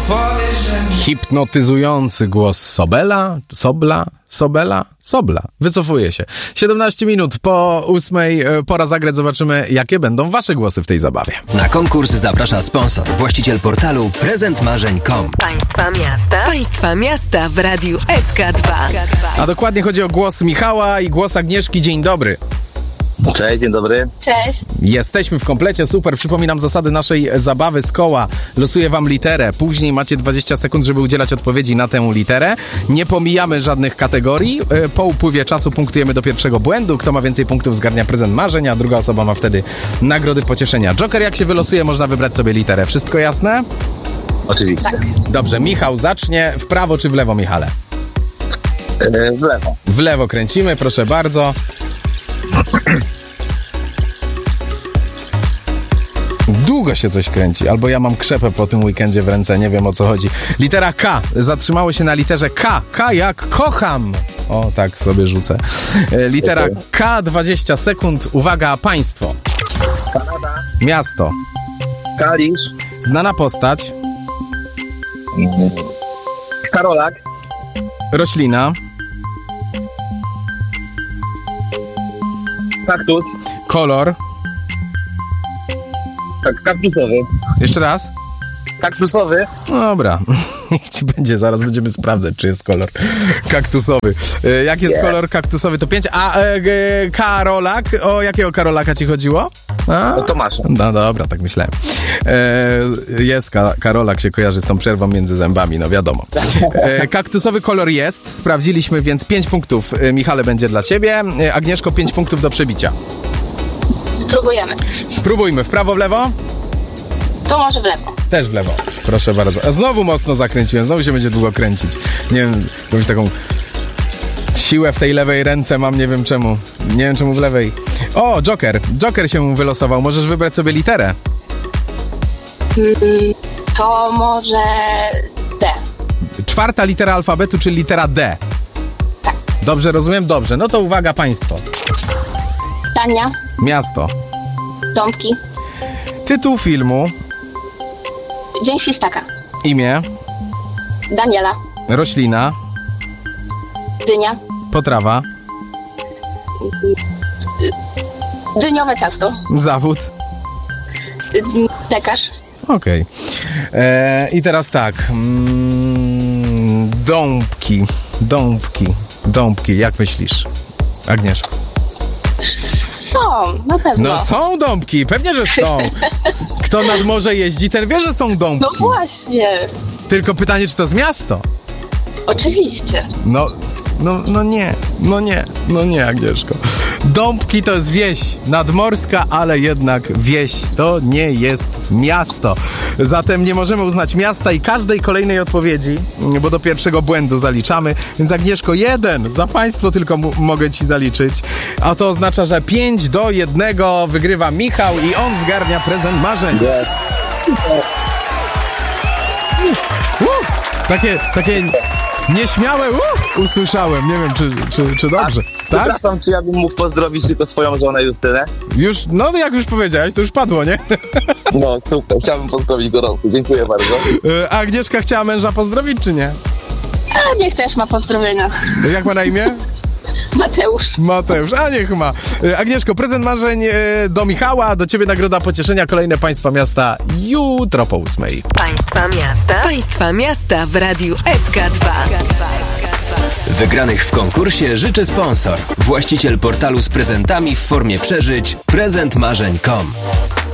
Hipnotyzujący głos Sobela. Wycofuję się. 17 minut po 8, pora zagrać. Zobaczymy, jakie będą wasze głosy w tej zabawie. Na konkurs zaprasza sponsor, właściciel portalu prezentmarzeń.com. Państwa miasta w Radiu SK2. A dokładnie chodzi o głos Michała i głos Agnieszki. Dzień dobry. Cześć, dzień dobry. Cześć. Jesteśmy w komplecie, super. Przypominam zasady naszej zabawy z koła. Losuję wam literę. Później macie 20 sekund, żeby udzielać odpowiedzi na tę literę. Nie pomijamy żadnych kategorii. Po upływie czasu punktujemy do pierwszego błędu. Kto ma więcej punktów, zgarnia prezent marzenia, a druga osoba ma wtedy nagrody pocieszenia. Joker, jak się wylosuje, można wybrać sobie literę. Wszystko jasne? Oczywiście. Tak. Dobrze, Michał zacznie. W prawo czy w lewo, Michale? W lewo. W lewo kręcimy, proszę bardzo. Długo się coś kręci, albo ja mam krzepę po tym weekendzie w ręce, nie wiem o co chodzi. Litera K, zatrzymało się na literze K. K jak kocham. O, tak sobie rzucę. Litera K, 20 sekund. Uwaga, państwo. Kanada. Miasto. Kalisz. Znana postać. Karolak. Roślina. Kaktus. Kolor. Kaktusowy. Jeszcze raz. Kaktusowy. No dobra, niech ci będzie, zaraz będziemy sprawdzać, czy jest kolor kaktusowy. Jak jest kolor kaktusowy, to 5. A Karolak, o jakiego Karolaka ci chodziło? O Tomasza. No dobra, tak myślałem. Jest, Karolak się kojarzy z tą przerwą między zębami, no wiadomo. Kaktusowy kolor jest, sprawdziliśmy, więc 5 punktów, Michale, będzie dla ciebie. Agnieszko, 5 punktów do przebicia. Spróbujemy. Spróbujmy, w prawo, w lewo? To może w lewo. Też w lewo, proszę bardzo. A znowu mocno zakręciłem, znowu się będzie długo kręcić. Nie wiem, jakąś taką siłę w tej lewej ręce mam, nie wiem czemu. Nie wiem czemu w lewej. O, Joker. Joker się wylosował, możesz wybrać sobie literę. To może D. 4. litera alfabetu, czyli litera D. Tak. Dobrze rozumiem? Dobrze. No to uwaga, państwo. Dania. Miasto. Dąbki. Tytuł filmu. Dzień Świstaka. Imię. Daniela. Roślina. Dynia. Potrawa. Dyniowe ciasto. Zawód. Lekarz. Okej. I teraz tak. Dąbki. Jak myślisz, Agnieszko? Są, na pewno. No są dąbki, pewnie, że są. Kto nad morze jeździ, ten wie, że są dąbki. No właśnie. Tylko pytanie, czy to z miasto? Oczywiście. No nie, Agnieszko. Dąbki to jest wieś nadmorska, ale jednak wieś to nie jest miasto. Zatem nie możemy uznać miasta i każdej kolejnej odpowiedzi, bo do pierwszego błędu zaliczamy. Więc Agnieszko, 1 za państwo tylko mogę ci zaliczyć. A to oznacza, że 5-1 wygrywa Michał i on zgarnia prezent marzeń. Takie nieśmiałe usłyszałem. Nie wiem, czy dobrze. Tak? Przepraszam, czy ja bym mógł pozdrowić tylko swoją żonę Justynę? Już, no jak już powiedziałeś, to już padło, nie? No, super. Chciałbym pozdrowić gorąco. Dziękuję bardzo. A Agnieszka chciała męża pozdrowić, czy nie? A niech też ma pozdrowienia. Jak ma na imię? Mateusz, a niech ma. Agnieszko, prezent marzeń do Michała, do ciebie nagroda pocieszenia, kolejne państwa miasta jutro po 8. Państwa miasta w Radiu SK2. Wygranych w konkursie życzy sponsor, właściciel portalu z prezentami w formie przeżyć prezentmarzeń.com.